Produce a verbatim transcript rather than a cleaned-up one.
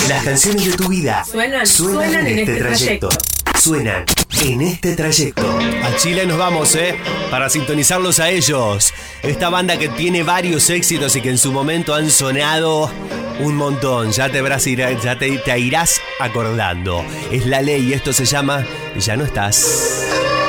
Las canciones de tu vida Suenan, suenan en este trayecto. Suenan en este trayecto. A Chile nos vamos, ¿eh? Para sintonizarlos a ellos. Esta banda que tiene varios éxitos y que en su momento han sonado un montón. Ya te, habrás ir- ya te, te irás acordando. Es La Ley y esto se llama Ya no estás.